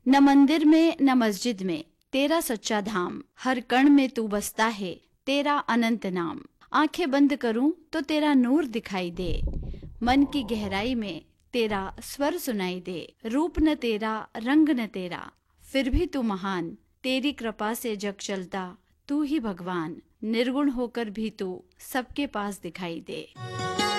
न मंदिर में न मस्जिद में तेरा सच्चा धाम, हर कण में तू बसता है तेरा अनंत नाम। आंखें बंद करूं तो तेरा नूर दिखाई दे, मन की गहराई में तेरा स्वर सुनाई दे। रूप न तेरा रंग न तेरा, फिर भी तू महान, तेरी कृपा से जग चलता तू ही भगवान। निर्गुण होकर भी तू सबके पास दिखाई दे।